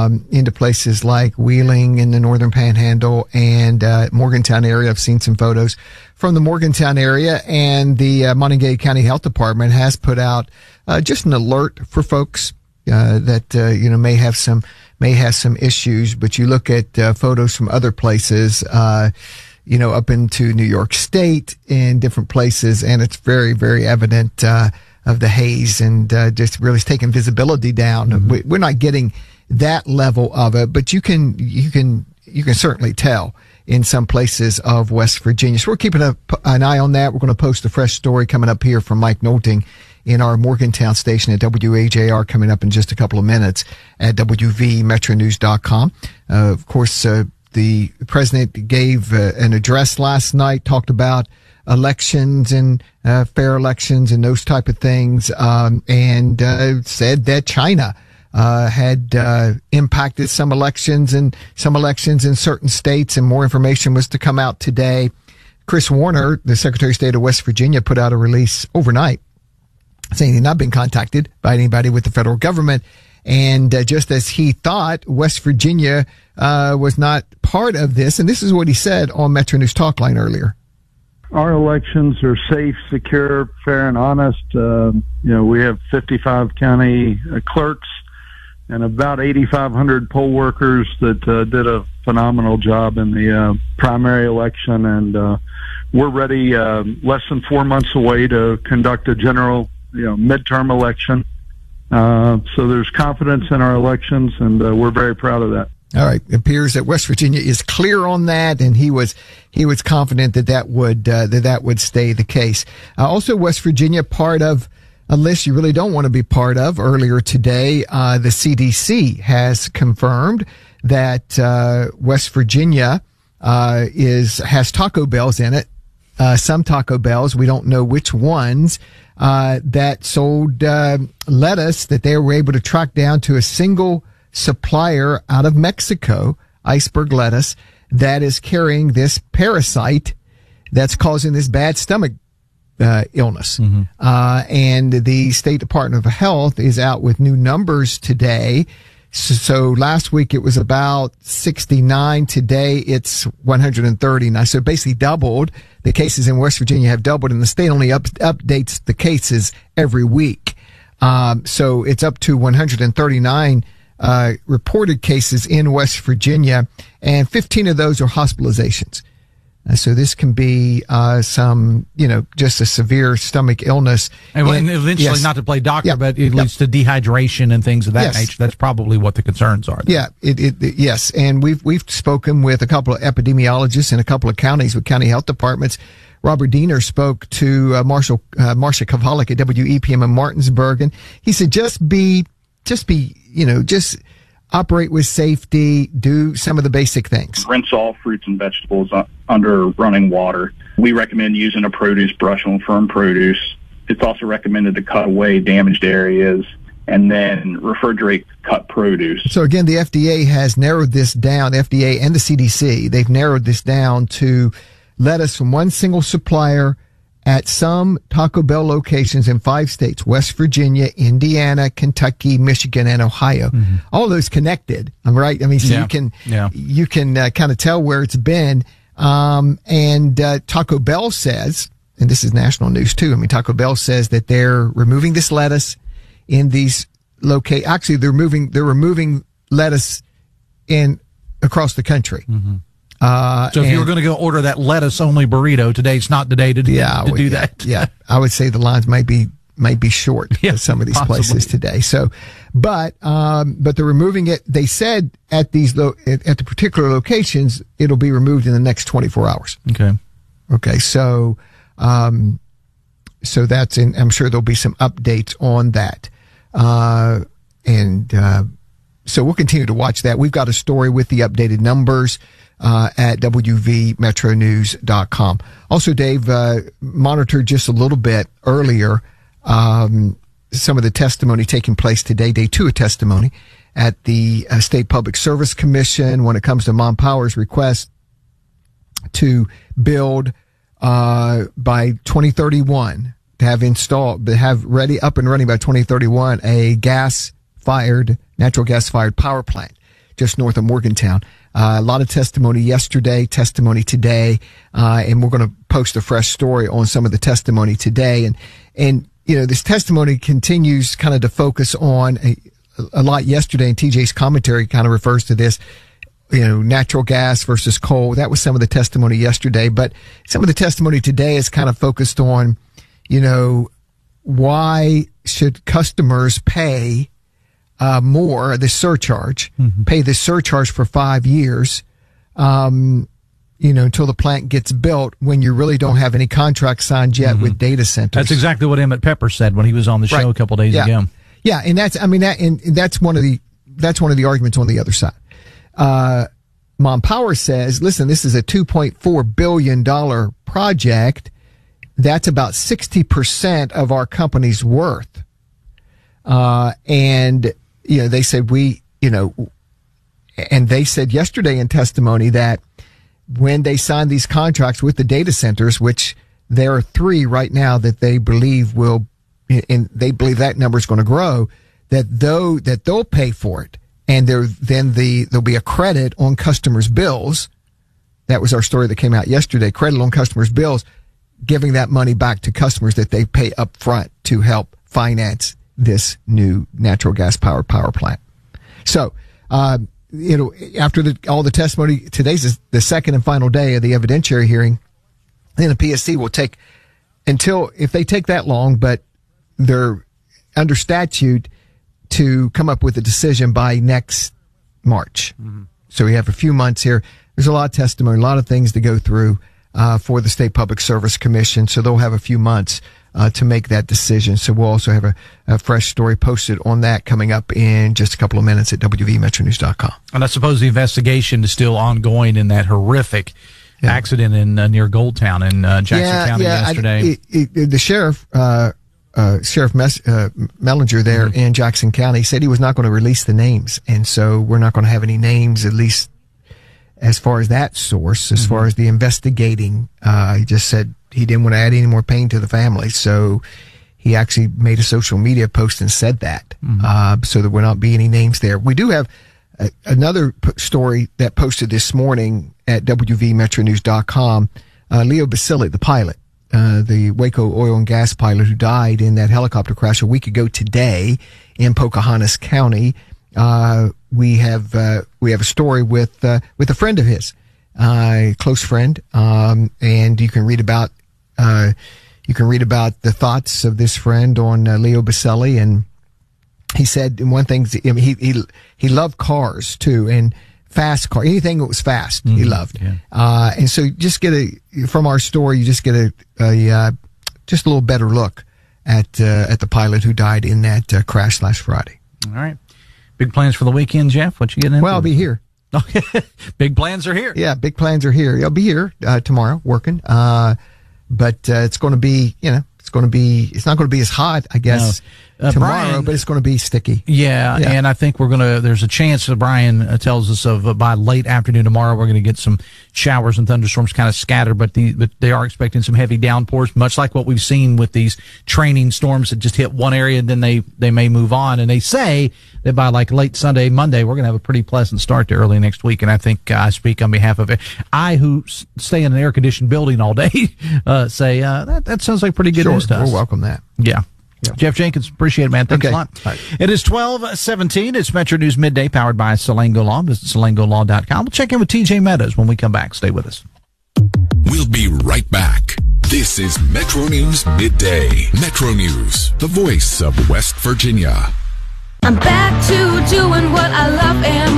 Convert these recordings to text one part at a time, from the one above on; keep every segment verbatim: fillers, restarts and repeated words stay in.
um, into places like Wheeling in the northern Panhandle and uh, Morgantown area. I've seen some photos from the Morgantown area, and the uh, Montague County Health Department has put out uh, just an alert for folks uh, that uh, you know may have some may have some issues. But you look at uh, photos from other places, uh, you know, up into New York State and different places, and it's very, very evident uh, of the haze and uh, just really taking visibility down. Mm-hmm. We, we're not getting that level of it, but you can you can you can certainly tell in some places of West Virginia. So we're keeping a, an eye on that. We're going to post a fresh story coming up here from Mike Nolting in our Morgantown station at W A J R coming up in just a couple of minutes at W V Metro News dot com. Uh, of course, uh, the president gave uh, an address last night, talked about elections and uh, fair elections and those type of things, um, and uh, said that China uh, had uh, impacted some elections and some elections in certain states, and more information was to come out today. Chris Warner, the Secretary of State of West Virginia, put out a release overnight saying he'd not been contacted by anybody with the federal government. And uh, just as he thought, West Virginia uh, was not part of this. And this is what he said on Metro News Talkline earlier. Our elections are safe, secure, fair, and honest. Uh, you know, we have fifty-five county uh, clerks and about eighty-five hundred poll workers that uh, did a phenomenal job in the uh, primary election. And uh, we're ready uh, less than four months away to conduct a general, you know, midterm election. Uh, so there's confidence in our elections, and uh, we're very proud of that. All right. It appears that West Virginia is clear on that, and he was he was confident that that would uh, that that would stay the case. Uh, also, West Virginia, part of a list you really don't want to be part of. Earlier today, uh, the C D C has confirmed that uh, West Virginia uh, is has Taco Bells in it. Uh, some Taco Bells, we don't know which ones, uh, that sold uh, lettuce that they were able to track down to a single supplier out of Mexico, iceberg lettuce, that is carrying this parasite that's causing this bad stomach uh, illness. Mm-hmm. Uh, and the State Department of Health is out with new numbers today. So, so last week it was about sixty-nine. Today it's one hundred thirty-nine. So basically doubled. The cases in West Virginia have doubled, and the state only up, updates the cases every week. Um, so it's up to one hundred thirty-nine uh, reported cases in West Virginia, and fifteen of those are hospitalizations. Uh, so this can be uh, some, you know, just a severe stomach illness. And, and eventually, yes. Not to play doctor, yep. but it leads yep. to dehydration and things of that yes. nature. That's probably what the concerns are. Yeah, it, it, it, yes. And we've we've spoken with a couple of epidemiologists in a couple of counties with county health departments. Robert Diener spoke to uh, Marshall uh, Marcia Kovalik at W E P M in Martinsburg, and he said, just be, just be, you know, just operate with safety, do some of the basic things. Rinse all fruits and vegetables under running water. We recommend using a produce brush on firm produce. It's also recommended to cut away damaged areas and then refrigerate cut produce. So again, the F D A has narrowed this down, the F D A and the C D C, they've narrowed this down to lettuce from one single supplier at some Taco Bell locations in five states: West Virginia, Indiana, Kentucky, Michigan, and Ohio. Mm-hmm. All those connected. I'm right. I mean, so yeah. you can, yeah. you can uh, kind of tell where it's been. Um, and, uh, Taco Bell says, and this is national news too. I mean, Taco Bell says that they're removing this lettuce in these locate. Actually, they're moving, they're removing lettuce in across the country. Mm-hmm. Uh, so if you were going to go order that lettuce only burrito, today's not the day to, yeah, to do yeah, that. Yeah. I would say the lines might be, might be short yeah, at some of these possibly. places today. So, but, um, but they're removing it. They said at these, lo- at, at the particular locations, it'll be removed in the next twenty-four hours. Okay. Okay. So, um, so that's in, I'm sure there'll be some updates on that. Uh, and, uh, so we'll continue to watch that. We've got a story with the updated numbers Uh, at W V Metro News dot com. Also, Dave, uh, monitored just a little bit earlier, um, some of the testimony taking place today, day two of testimony at the uh, State Public Service Commission when it comes to Mon Power's request to build, uh, by twenty thirty-one, to have installed, to have ready, up and running by twenty thirty-one, a gas fired, natural gas fired power plant. just north of Morgantown. Uh, a lot of testimony yesterday, testimony today, uh, and we're going to post a fresh story on some of the testimony today. And, and, you know, this testimony continues kind of to focus on a, a lot yesterday, and T J's commentary kind of refers to this, you know, natural gas versus coal. That was some of the testimony yesterday, but some of the testimony today is kind of focused on, you know, why should customers pay uh, more, the surcharge, mm-hmm. pay the surcharge for five years, um, you know, until the plant gets built when you really don't have any contract signed yet mm-hmm. with data centers. That's exactly what Emmett Pepper said when he was on the show right. a couple of days yeah. ago. Yeah, and that's, I mean, that, and that's one of the, that's one of the arguments on the other side. Uh, Mon Power says, listen, this is a two point four billion dollars project. That's about sixty percent of our company's worth. Uh, and, you know, they said we, you know, and they said yesterday in testimony that when they signed these contracts with the data centers, which there are three right now that they believe will, and they believe that number is going to grow, that though, that they'll pay for it. And there, then the, there'll be a credit on customers' bills. That was our story that came out yesterday. Credit on customers' bills, giving that money back to customers that they pay up front to help finance this new natural gas powered power plant. So, uh, you know, after the, all the testimony, today's the second and final day of the evidentiary hearing. Then the P S C will take until, if they take that long, but they're under statute to come up with a decision by next March. Mm-hmm. So we have a few months here. There's a lot of testimony, a lot of things to go through uh, for the State Public Service Commission. So they'll have a few months uh, to make that decision. So we'll also have a, a fresh story posted on that coming up in just a couple of minutes at W V Metro News dot com. And I suppose the investigation is still ongoing in that horrific yeah. accident in uh, near Goldtown in uh, Jackson yeah, County yeah, yesterday. I, it, it, the sheriff, uh, Uh, Sheriff Mess, uh, Mellinger there mm-hmm. in Jackson County said he was not going to release the names. And so we're not going to have any names, at least as far as that source, as mm-hmm. far as the investigating. Uh, he just said he didn't want to add any more pain to the family. So he actually made a social media post and said that, mm-hmm. uh, so there will not be any names there. We do have a, another p- story that posted this morning at W V Metro News dot com. Uh, Leo Basile, the pilot. Uh, the Waco oil and gas pilot who died in that helicopter crash a week ago today in Pocahontas County. Uh, we have, uh, we have a story with, uh, with a friend of his, uh, a close friend. Um, and you can read about, uh, you can read about the thoughts of this friend on uh, Leo Basile. And he said, and one thing, I mean, he, he, he loved cars too. And, fast car, anything that was fast, mm-hmm. he loved. Yeah. Uh, and so just get a, from our story, you just get a, a uh, just a little better look at, uh, at the pilot who died in that uh, crash last Friday. All right. Big plans for the weekend, Jeff? What you getting into? Well, I'll be here. Okay. Big plans are here. Yeah, big plans are here. I'll be here, uh, tomorrow working. Uh, but, uh, it's going to be, you know, it's going to be, it's not going to be as hot, I guess. No. Uh, tomorrow, Brian, but it's going to be sticky. Yeah, yeah, and I think we're going to, there's a chance that Brian uh, tells us of uh, by late afternoon tomorrow, we're going to get some showers and thunderstorms kind of scattered, but, the, but they are expecting some heavy downpours, much like what we've seen with these training storms that just hit one area and then they, they may move on. And they say that by like late Sunday, Monday, we're going to have a pretty pleasant start to early next week. And I think uh, I speak on behalf of it. I, who s- stay in an air-conditioned building all day, uh, say uh, that, that sounds like pretty good sure, news to us. We'll welcome that. Yeah. Yeah. Jeff Jenkins, appreciate it, man. Thanks okay. a lot. Right. It is twelve seventeen. It's Metro News Midday, powered by Salango Law. Visit salango law dot com. We'll check in with T J Meadows when we come back. Stay with us. We'll be right back. This is Metro News Midday. Metro News, the voice of West Virginia. I'm back to doing what I love and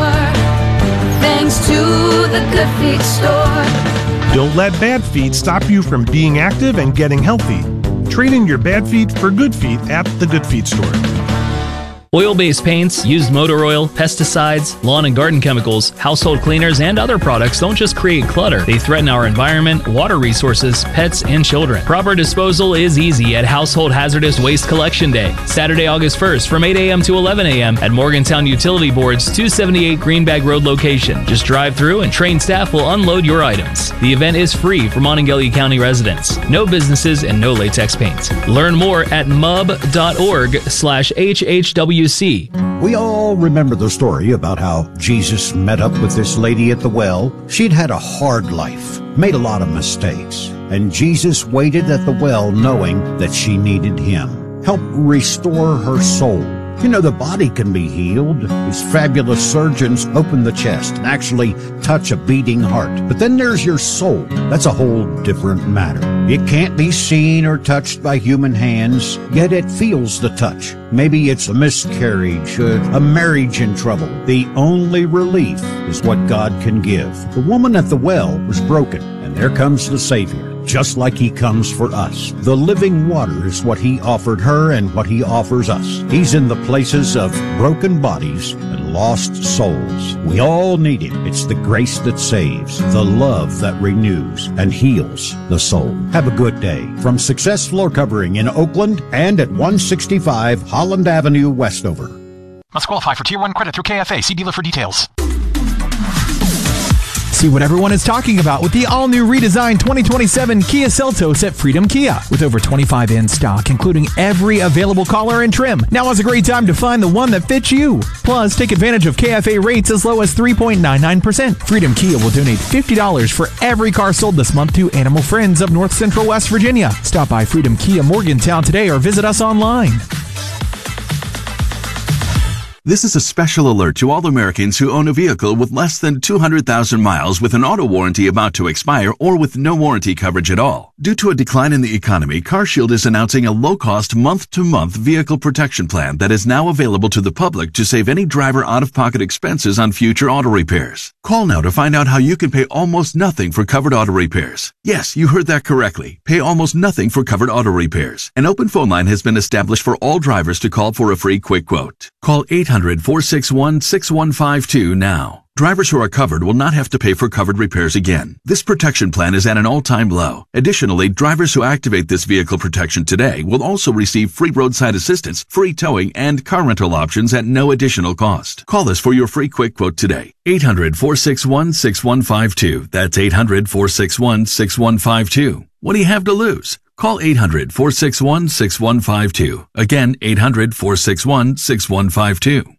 more, thanks to the Good Feet store. Don't let bad feet stop you from being active and getting healthy. Trade in your bad feet for good feet at the Good Feet store. Oil-based paints, used motor oil, pesticides, lawn and garden chemicals, household cleaners, and other products don't just create clutter. They threaten our environment, water resources, pets, and children. Proper disposal is easy at Household Hazardous Waste Collection Day, Saturday, August first from eight a.m. to eleven a.m. at Morgantown Utility Board's two seventy-eight Greenbag Road location. Just drive through and trained staff will unload your items. The event is free for Monongalia County residents. No businesses and no latex paints. Learn more at mub dot org slash H H W W C. We all remember the story about how Jesus met up with this lady at the well. She'd had a hard life, made a lot of mistakes, and Jesus waited at the well knowing that she needed him. Help restore her soul. You know, the body can be healed. These fabulous surgeons open the chest and actually touch a beating heart. But then there's your soul. That's a whole different matter. It can't be seen or touched by human hands, yet it feels the touch. Maybe it's a miscarriage, a, a marriage in trouble. The only relief is what God can give. The woman at the well was broken, and there comes the Savior. Just like he comes for us. The living water is what he offered her and what he offers us. He's in the places of broken bodies and lost souls. We all need him. It's the grace that saves, the love that renews and heals the soul. Have a good day. From Success Floor Covering in Oakland and at one sixty-five Holland Avenue, Westover. Must qualify for Tier one credit through K F A. See dealer for details. See what everyone is talking about with the all-new redesigned twenty twenty-seven Kia Seltos at Freedom Kia. With over twenty-five in stock, including every available color and trim. Now is a great time to find the one that fits you. Plus, take advantage of K F A rates as low as three point nine nine percent. Freedom Kia will donate fifty dollars for every car sold this month to Animal Friends of North Central West Virginia. Stop by Freedom Kia Morgantown today or visit us online. This is a special alert to all Americans who own a vehicle with less than two hundred thousand miles with an auto warranty about to expire or with no warranty coverage at all. Due to a decline in the economy, CarShield is announcing a low-cost month-to-month vehicle protection plan that is now available to the public to save any driver out-of-pocket expenses on future auto repairs. Call now to find out how you can pay almost nothing for covered auto repairs. Yes, you heard that correctly. Pay almost nothing for covered auto repairs. An open phone line has been established for all drivers to call for a free quick quote. Call eight hundred, four six one, six one five two now. Drivers who are covered will not have to pay for covered repairs again. This protection plan is at an all-time low. Additionally, drivers who activate this vehicle protection today will also receive free roadside assistance, free towing, and car rental options at no additional cost. Call us for your free quick quote today. eight hundred, four six one, six one five two. That's eight hundred, four six one, six one five two. What do you have to lose? Call eight hundred, four six one, six one five two. Again, eight hundred, four six one, six one five two.